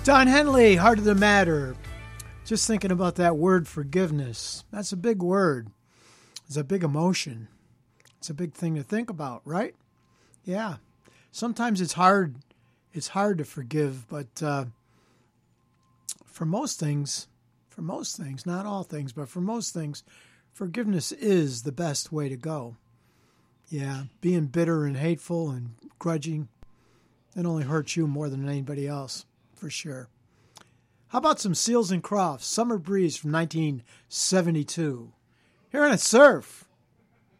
Don Henley, Heart of the Matter. Just thinking about that word forgiveness. That's a big word. It's a big emotion. It's a big thing to think about, right? Yeah. Sometimes it's hard. It's hard to forgive, but for most things, not all things, but for most things, forgiveness is the best way to go. Yeah, being bitter and hateful and grudging, it only hurts you more than anybody else, for sure. How about some Seals and Crofts, Summer Breeze from 1972? Here on It Surf.